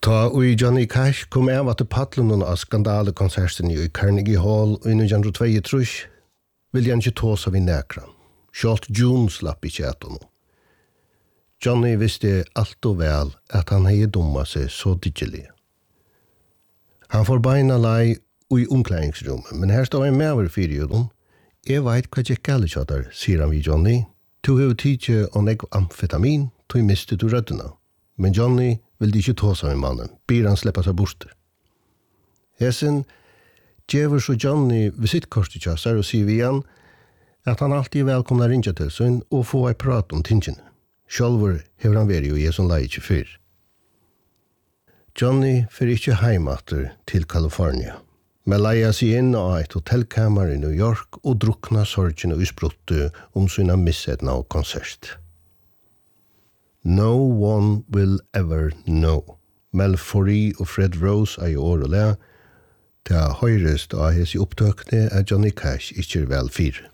Ta og Johnny Cash kom av at paddlen av skandalekonserten i Carnegie Hall i 1922 ville han ikke ta seg vid nekran. Sjalt June slapp ikke etter noe. Johnny visste alt og vel at han hei dumma seg så diggelig. Han får beina lei i omklæringsrummet, men her står en medover fyrir dem. Jeg vet hva jeg gale kjøtter, sier han vid Johnny. Du har tidsi og negv amfetamin, du mistet du røddena. Men Johnny ville ikke ta seg med mannen, ber han sleppa seg bort. Hesen gjever så Johnny visittkortet kjøsser og sier vi igjen at han alltid er velkomna rinja til sin og få ei prat om tingene. Sjálfur hever han vært jo i som lei ikke før. Johnny fer ikke heimater til California, men leia seg inn av et hotellkammer i New York og drukna sorgen og usbruttet om sina missetna og konsert. No one will ever know. Mel Forey og Fred Rose er i år og le, til høyrest av hese opptøkne er Johnny Cash ikke vel fyr.